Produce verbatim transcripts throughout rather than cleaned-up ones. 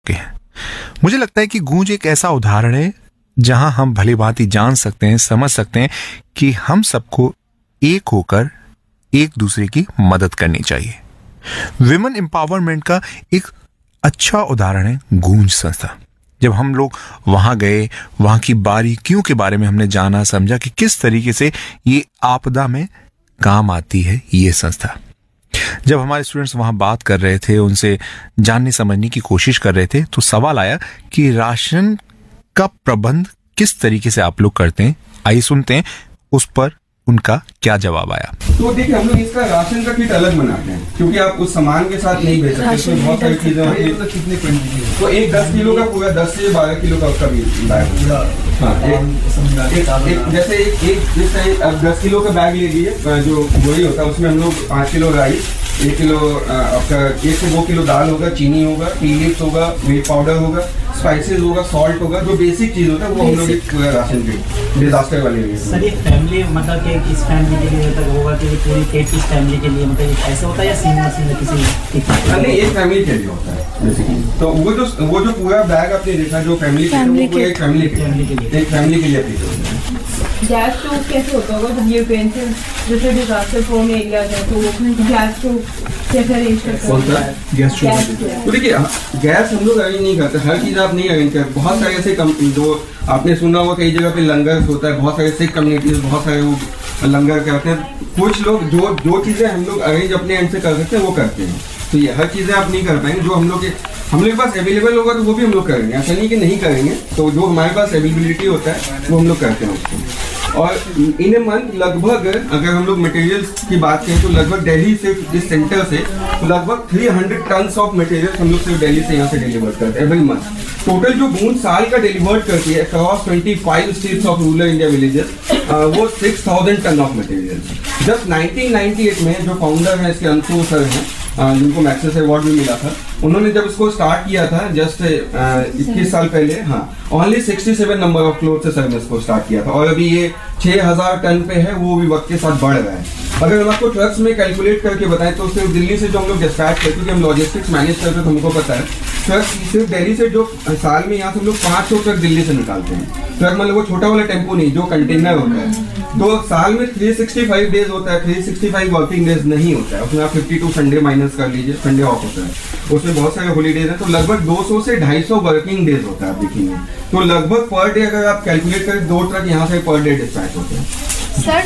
हैं। मुझे लगता है कि गूंज एक ऐसा उदाहरण है जहां हम भली भांति जान सकते हैं, समझ सकते हैं कि हम सबको एक होकर एक दूसरे की मदद करनी चाहिए। विमेन एम्पावरमेंट का एक अच्छा उदाहरण है गूंज संस्था। जब हम लोग वहां गए, वहां की बारीकियों के बारे में हमने जाना, समझा कि किस तरीके से ये आपदा में काम आती है ये संस्था। जब हमारे स्टूडेंट्स वहां बात कर रहे थे, उनसे जानने समझने की कोशिश कर रहे थे, तो सवाल आया कि राशन का प्रबंध किस तरीके से आप लोग करते हैं। आइए सुनते हैं उस पर उनका क्या जवाब आया। तो देखिए, हम लोग इसका राशन का किट अलग बनाते हैं क्योंकि आप उस सामान के साथ नहीं भेज सकते, इसमें बहुत सारी चीजें होती हैं। कितने क्वांटिटी? तो एक दस किलो का पूरा दस से बारह किलो का उसका भी बैग। हाँ, एक, एक, एक, जैसे एक एक जैसे अब दस किलो का बैग ले लीजिए, जो वही होता है, उसमें हम लोग पाँच किलो राइस, एक किलो आपका एक से दो किलो दाल होगा, चीनी होगा, टी लीव्स होगा, मिल्क पाउडर होगा, स्पाइसेस होगा, सॉल्ट होगा, जो बेसिक चीज होता है वो हम लोग एक राशन के डिजास्टर वाले लिए। सर, ये फैमिली मतलब कि किस फैमिली के लिए तक होगा कि पूरी किस फैमिली के लिए, मतलब ऐसा होता है या सिंगल सिंगल किसी? नहीं, एक फैमिली के लिए होता है बेसिकली। तो वो जो वो जो पूरा बैग आपने देखा जो फैमिली के लिए, वो एक फैमिली के लिए एक फैमिली के लिए अपनी होता है। गैस स्टोव कैसे होता होगा? ये पेंसिल जैसे डिजास्टर प्रोन एरिया है तो गैस स्टोव कैसे अरेंज करते हैं? गैस स्टोव तो देखिए, गैस हम लोग अरेंज नहीं करते, हर चीज आप नहीं अरेंज करते। बहुत सारे ऐसे जो आपने सुना होगा कई जगह पे लंगर होता है, बहुत सारे सिख कम्युनिटीज बहुत सारे वो लंगर करते हैं। कुछ लोग जो जो चीजें हम लोग अरेंज अपने एंड से कर सकते हैं वो करते हैं। तो ये हर चीजें आप नहीं कर पाएंगे। जो हम लोग हम लोग के पास अवेलेबल होगा तो वो भी हम लोग करेंगे, ऐसा नहीं कि नहीं करेंगे। तो जो हमारे पास अवेलेबिलिटी होता है वो हम लोग करते हैं उसको। और इन ए मंथ लगभग अगर हम लोग मटेरियल्स की बात करें तो लगभग दिल्ली से इस सेंटर से लगभग तीन सौ टन्स ऑफ मटेरियल्स हम लोग सिर्फ दिल्ली से यहाँ से डिलीवर करते हैं एवरी मंथ। टोटल जो गूंज साल का डिलीवर्ड करती है अक्रॉस पच्चीस states of rural India villages, वो six thousand ton of materials. Just nineteen ninety eight में जो फाउंडर है इसके अंशु सर हैं, जिनको मैक्सेस अवार्ड भी मिला था, उन्होंने जब इसको स्टार्ट किया था जस्ट इक्कीस साल पहले, हाँ, ओनली सड़सठ नंबर ऑफ क्लोथ से सर ने इसको स्टार्ट किया था। और अभी ये छह हज़ार टन पे है, वो भी वक्त के साथ बढ़ रहा है। अगर हम आपको ट्रक्स में कैलकुलेट करके बताएं तो सिर्फ दिल्ली से जो हम लोग डिस्पैच करते हैं, क्योंकि हम लॉजिस्टिक्स मैनेज करते हैं तो हमको पता है, ट्रक सिर्फ दिल्ली से जो साल में यहाँ से हम लोग पाँच सौ ट्रक दिल्ली से निकालते हैं। ट्रक मतलब वो छोटा वाला टेम्पो नहीं, जो कंटेनर होता है। तो साल में तीन सौ पैंसठ डेज होता है, तीन सौ पैंसठ वर्किंग डेज नहीं होता है, उसमें आप बावन संडे माइनस कर लीजिए, संडे ऑफ होता है, उसमें बहुत सारे हॉलीडेज हैं। तो लगभग दो सौ से ढाई सौ वर्किंग डेज होता है आप देखेंगे। तो लगभग पर डे अगर आप कैलकुलेट करें, दो ट्रक यहाँ से पर डे डिस्पैच होते हैं। सर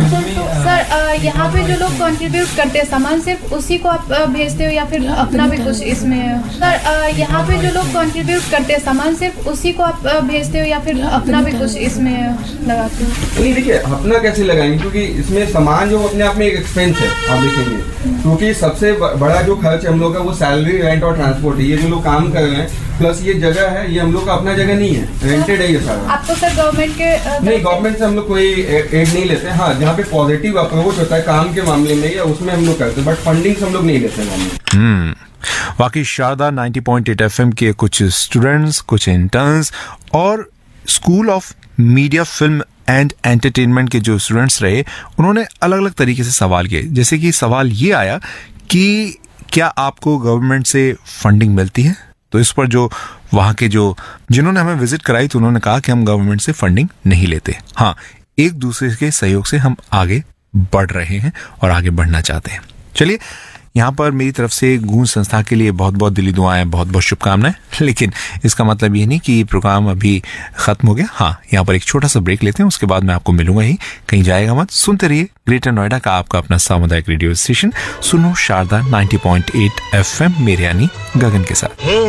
सर यहाँ पे जो लोग कंट्रीब्यूट करते हैं सामान, सिर्फ उसी को आप भेजते हो या फिर अपना भी कुछ इसमें? सर यहाँ पे जो लोग कंट्रीब्यूट करते हैं सामान, सिर्फ उसी को आप भेजते हो या फिर अपना भी कुछ इसमें लगाते हो? नहीं, देखिए अपना कैसे लगाएंगे, क्योंकि इसमें सामान जो अपने आप में एक एक्सपेंस है आप देखेंगे, क्योंकि सबसे बड़ा जो खर्च हम लोग का वो सैलरी, रेंट और ट्रांसपोर्ट है। ये जो लोग काम कर रहे हैं प्लस ये जगह है, ये हम लोग का अपना जगह नहीं है, रेंटेड है ये सारा। आपको सर गवर्नमेंट के नहीं, गवर्नमेंट से हम लोग कोई एड नहीं लेते हैं। हाँ, जहाँ पे पॉजिटिव अप्रोच होता है काम के मामले में या उसमें हम लोग करते हैं, बट फंडिंग हम लोग नहीं लेते हैं। हम्म वाकई शारदा नब्बे पॉइंट आठ एफएम के कुछ स्टूडेंट्स, कुछ इंटर्न्स और school of media film and entertainment के जो स्टूडेंट्स रहे, उन्होंने अलग अलग तरीके से सवाल किए। जैसे कि सवाल ये आया कि क्या आपको गवर्नमेंट से फंडिंग मिलती है? तो इस पर जो वहाँ के जो जिन्होंने हमें विजिट कराई तो उन्होंने कहा कि हम गवर्नमेंट से फंडिंग नहीं लेते। हाँ, एक दूसरे के सहयोग से हम आगे बढ़ रहे हैं और आगे बढ़ना चाहते हैं। चलिए, यहाँ पर मेरी तरफ से गूंज संस्था के लिए बहुत बहुत दिली दुआएं, बहुत बहुत शुभकामनाएं। लेकिन इसका मतलब ये नहीं कि ये प्रोग्राम अभी खत्म हो गया। हाँ, यहाँ पर एक छोटा सा ब्रेक लेते हैं, उसके बाद मैं आपको मिलूंगा ही, कहीं जाएगा मत। सुनते रहिए ग्रेटर नोएडा का आपका अपना सामुदायिक रेडियो स्टेशन, सुनो शारदा नब्बे पॉइंट आठ एफएम, मेरे यानी गगन के साथ।